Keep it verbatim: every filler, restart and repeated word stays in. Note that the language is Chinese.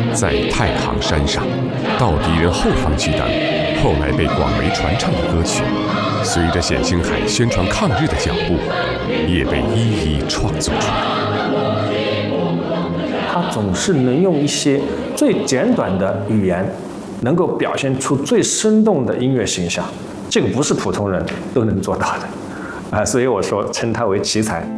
在太行山上，到敌人后方去等，后来被广为传唱的歌曲，随着冼星海宣传抗日的脚步，也被一一创作出来。 他总是能用一些最简短的语言，能够表现出最生动的音乐形象，这个不是普通人都能做到的，啊，所以我说称他为奇才。